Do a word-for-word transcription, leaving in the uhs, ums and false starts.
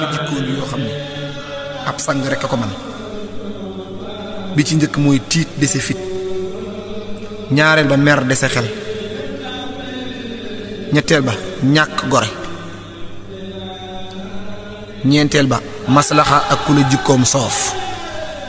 jikkoon yoo xam ne ab sang rek a ko man bi ci njëkk mooy tiit dese fit, ñaareel ba mer dese xel, ñetteel ba ñàkk gore, ñeenteel ba maslaxa ak ku la jikkoom soof.